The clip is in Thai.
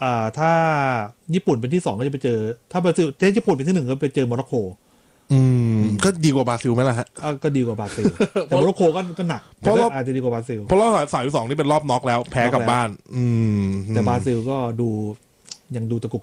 ถ้าญี่ปุ่นเป็นที่2ก็จะไปเจอถ้าบราซิลถ้าญี่ปุ่นเป็นที่1ก็ไปเจอโมร็อกโกก็ดีกว่าบราซิลไหมล่ะฮะก็ดีกว่าบราซิลแต่โมร็อกโกก็หนักเพราะอาจจะดีกว่าบราซิลเพราะรอบ32นี่เป็นรอบน็อกแล้วแพ้กลับบ้านแต่บราซิลก็ดูยังดูตะกุก